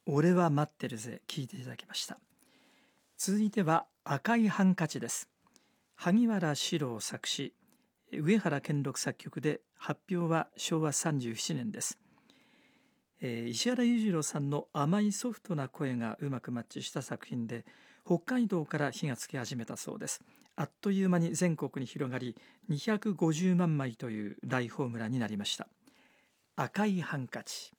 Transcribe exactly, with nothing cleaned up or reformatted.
俺は待ってるぜ聞いていただきました。続いては赤いハンカチです。萩原史郎作詞、上原健六作曲で、発表はしょうわさんじゅうななねんです。えー、石原裕次郎さんの甘いソフトな声がうまくマッチした作品で、北海道から火がつき始めたそうです。あっという間に全国に広がり、にひゃくごじゅうまんまいという大ホームランになりました。赤いハンカチ。